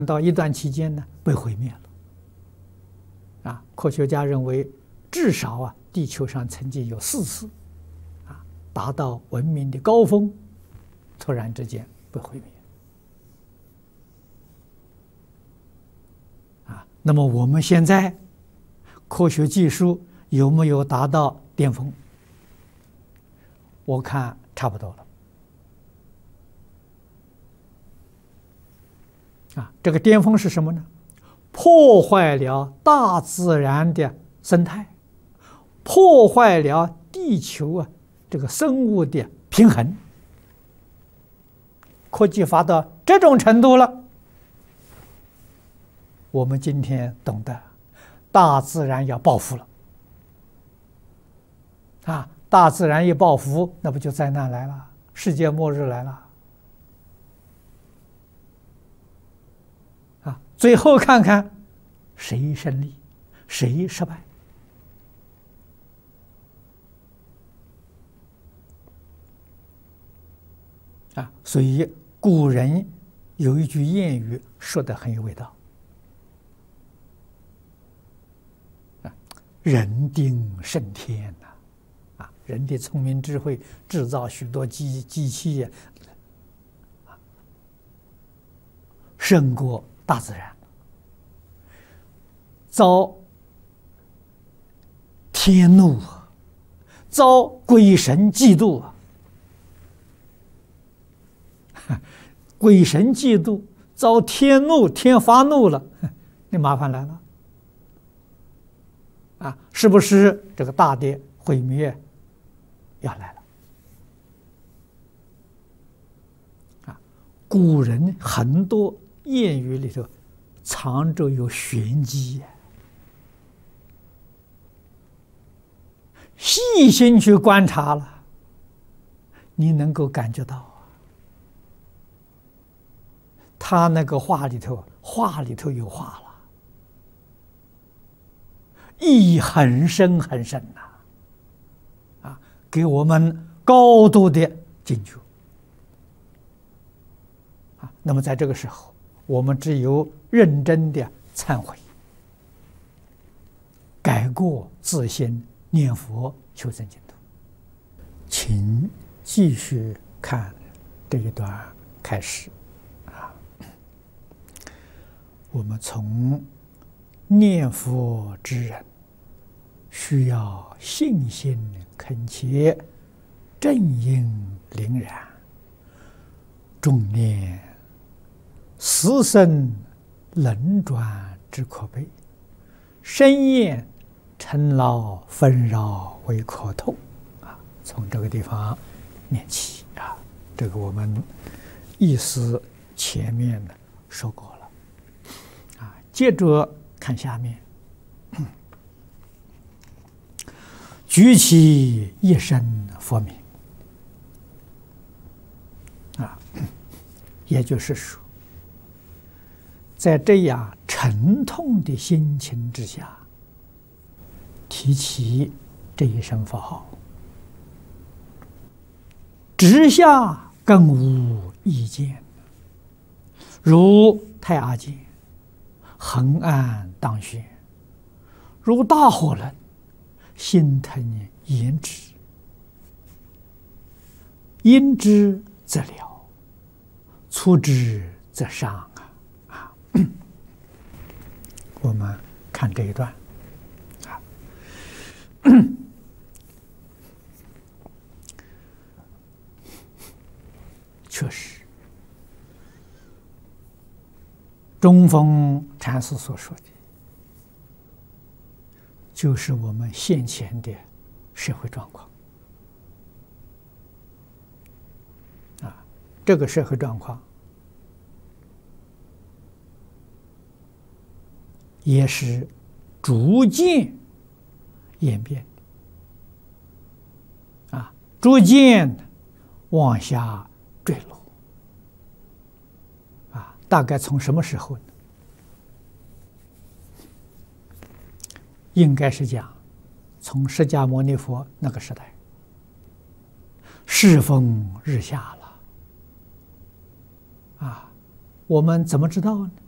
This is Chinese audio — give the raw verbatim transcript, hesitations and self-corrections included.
到一段期间呢，被毁灭了。啊，科学家认为，至少啊，地球上曾经有四次，啊，达到文明的高峰，突然之间被毁灭。啊，那么我们现在科学技术有没有达到巅峰？我看差不多了。 啊，这个巅峰是什么呢？破坏了大自然的生态，破坏了地球啊这个生物的平衡。科技发到这种程度了，我们今天懂得，大自然要报复了。啊，大自然一报复，那不就灾难来了，世界末日来了。 最后看看谁胜利，谁失败。啊，所以古人有一句谚语说得很有味道。啊，人定胜天呐！啊，人的聪明智慧制造许多机机器，啊，胜过 大自然遭天怒，遭鬼神嫉妒啊！鬼神嫉妒，遭天怒，天发怒了，那麻烦来了啊！是不是这个大的毁灭要来了？啊，古人很多 谚语里头藏着有玄机呀，细心去观察了，你能够感觉到啊，他那个话里头，话里头有话了，意义很深很深呐，啊，给我们高度的警觉啊。那么在这个时候， 我们只有认真的忏悔、改过自新、念佛求生净土。请继续看这一段开始啊。我们从念佛之人需要信心恳切、正因凛然、重念 死生轮转之可悲，深厌尘劳纷扰为可痛啊！从这个地方念起啊，这个我们意思前面呢说过了啊。接着看下面，举起一声佛名啊，也就是说， 在这样沉痛的心情之下，提起这一声佛号，直下更无意见。如太阿见，横按当轩；如大火轮，心腾言之。因之则了，触之则伤。 我们看这一段啊，确实，中峰禅师所说的，就是我们现前的社会状况啊，这个社会状况 也是逐渐演变的啊，逐渐往下坠落啊。大概从什么时候呢？应该是讲从释迦牟尼佛那个时代，世风日下了啊。我们怎么知道呢？